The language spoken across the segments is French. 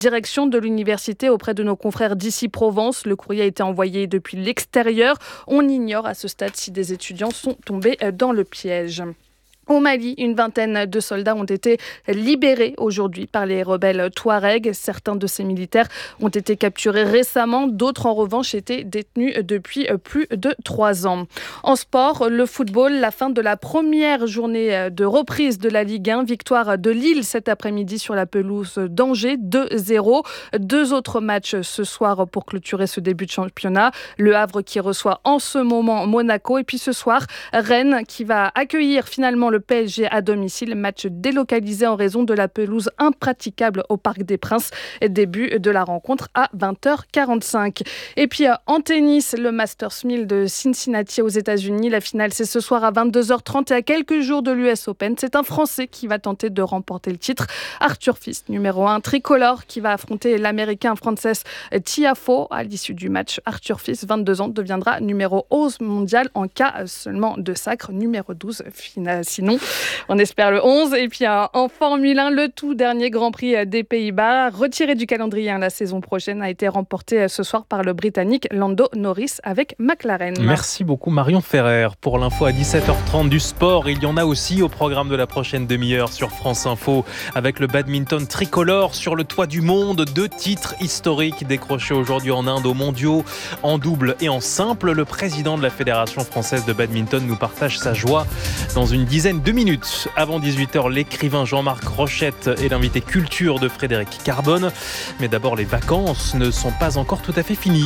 Direction de l'université auprès de nos confrères d'Ici Provence. Le courrier a été envoyé depuis l'extérieur. On ignore à ce stade si des étudiants sont tombés dans le piège. Au Mali, une vingtaine de soldats ont été libérés aujourd'hui par les rebelles Touaregs. Certains de ces militaires ont été capturés récemment, d'autres en revanche étaient détenus depuis plus de 3 ans. En sport, le football, la fin de la première journée de reprise de la Ligue 1. Victoire de Lille cet après-midi sur la pelouse d'Angers, 2-0. 2 autres matchs ce soir pour clôturer ce début de championnat. Le Havre qui reçoit en ce moment Monaco. Et puis ce soir, Rennes qui va accueillir finalement le PSG à domicile, match délocalisé en raison de la pelouse impraticable au Parc des Princes. Début de la rencontre à 20h45. Et puis en tennis, le Masters 1000 de Cincinnati aux États-Unis. La finale, c'est ce soir à 22h30 et à quelques jours de l'US Open. C'est un Français qui va tenter de remporter le titre. Arthur Fils, numéro 1 tricolore, qui va affronter l'Américain Frances Tiafoe. À l'issue du match, Arthur Fils, 22 ans, deviendra numéro 11 mondial en cas seulement de sacre, numéro 12 sinon. On espère le 11. Et puis en Formule 1, le tout dernier Grand Prix des Pays-Bas, retiré du calendrier la saison prochaine, a été remporté ce soir par le Britannique Lando Norris avec McLaren. Merci beaucoup Marion Ferrer. Pour l'info à 17h30 du sport, il y en a aussi au programme de la prochaine demi-heure sur France Info avec le badminton tricolore sur le toit du monde. 2 titres historiques décrochés aujourd'hui en Inde aux mondiaux en double et en simple. Le président de la Fédération française de badminton nous partage sa joie dans une dizaine de minutes. Avant 18h, l'écrivain Jean-Marc Rochette est l'invité culture de Frédéric Carbone. Mais d'abord, les vacances ne sont pas encore tout à fait finies.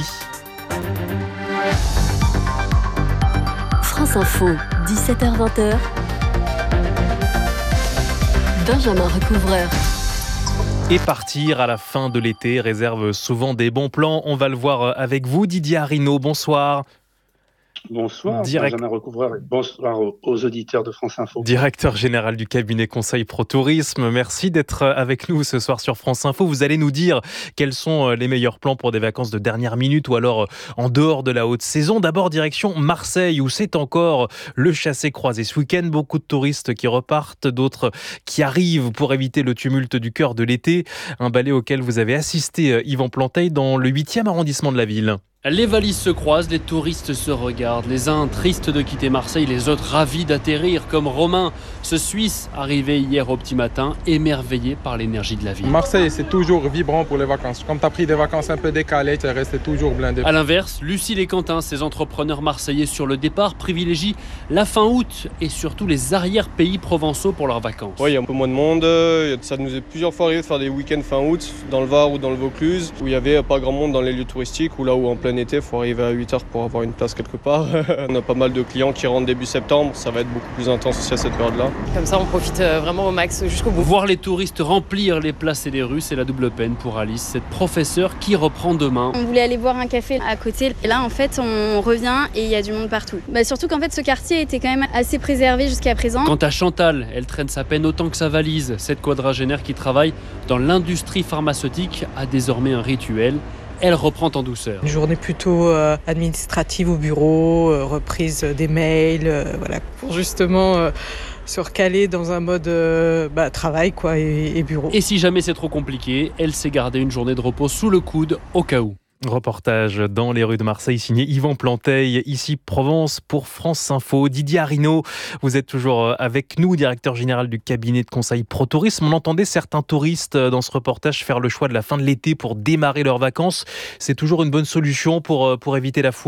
France Info, 17h-20h. Benjamin Recouvreur. Et partir à la fin de l'été réserve souvent des bons plans. On va le voir avec vous, Didier Arinaud. Bonsoir. Bonsoir, Benjamin Recouvreur, et bonsoir aux auditeurs de France Info. Directeur général du cabinet Conseil Pro Tourisme, merci d'être avec nous ce soir sur France Info. Vous allez nous dire quels sont les meilleurs plans pour des vacances de dernière minute ou alors en dehors de la haute saison. D'abord, direction Marseille, où c'est encore le chassé-croisé ce week-end. Beaucoup de touristes qui repartent, d'autres qui arrivent pour éviter le tumulte du cœur de l'été. Un ballet auquel vous avez assisté, Yvan Planteil, dans le 8e arrondissement de la ville. Les valises se croisent, les touristes se regardent, les uns tristes de quitter Marseille, les autres ravis d'atterrir, comme Romain, ce Suisse arrivé hier au petit matin, émerveillé par l'énergie de la ville. Marseille, c'est toujours vibrant pour les vacances. Comme tu as pris des vacances un peu décalées, tu es resté toujours blindé. A l'inverse, Lucille et Quentin, ces entrepreneurs marseillais sur le départ, privilégient la fin août et surtout les arrière-pays provençaux pour leurs vacances. Oui, il y a un peu moins de monde. Ça nous est plusieurs fois arrivé de faire des week-ends fin août, dans le Var ou dans le Vaucluse, où il n'y avait pas grand monde dans les lieux touristiques, ou là où en plein été, il faut arriver à 8h pour avoir une place quelque part. On a pas mal de clients qui rentrent début septembre, ça va être beaucoup plus intense aussi à cette période-là. Comme ça, on profite vraiment au max jusqu'au bout. Voir les touristes remplir les places et les rues, c'est la double peine pour Alice, cette professeure qui reprend demain. On voulait aller boire un café à côté, et là en fait on revient et il y a du monde partout. Surtout qu'en fait ce quartier était quand même assez préservé jusqu'à présent. Quant à Chantal, elle traîne sa peine autant que sa valise. Cette quadragénaire qui travaille dans l'industrie pharmaceutique a désormais un rituel. Elle reprend en douceur. Une journée plutôt administrative au bureau, reprise des mails, pour justement se recaler dans un mode travail et bureau. Et si jamais c'est trop compliqué, elle s'est gardée une journée de repos sous le coude au cas où. Reportage dans les rues de Marseille signé Yvan Planteil, ici Provence pour France Info. Didier Arinaud, vous êtes toujours avec nous, directeur général du cabinet de conseil Pro Tourisme. On entendait certains touristes dans ce reportage faire le choix de la fin de l'été pour démarrer leurs vacances. C'est toujours une bonne solution pour éviter la foule ?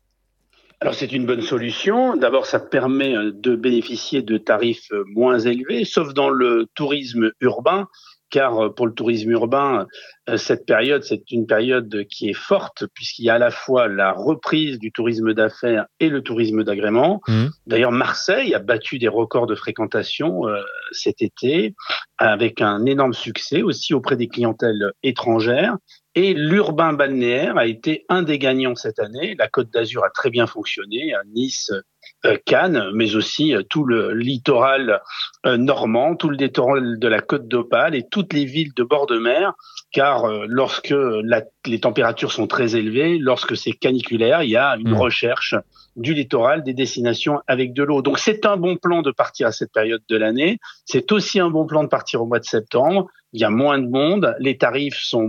Alors c'est une bonne solution. D'abord, ça permet de bénéficier de tarifs moins élevés, sauf dans le tourisme urbain. Car pour le tourisme urbain, cette période, c'est une période qui est forte puisqu'il y a à la fois la reprise du tourisme d'affaires et le tourisme d'agrément. D'ailleurs, Marseille a battu des records de fréquentation cet été avec un énorme succès aussi auprès des clientèles étrangères. Et l'urbain balnéaire a été un des gagnants cette année. La Côte d'Azur a très bien fonctionné, à Nice, Cannes, mais aussi tout le littoral normand, tout le littoral de la Côte d'Opale et toutes les villes de bord de mer, car lorsque les températures sont très élevées, lorsque c'est caniculaire, il y a une recherche du littoral, des destinations avec de l'eau. Donc c'est un bon plan de partir à cette période de l'année. C'est aussi un bon plan de partir au mois de septembre. Il y a moins de monde, les tarifs sont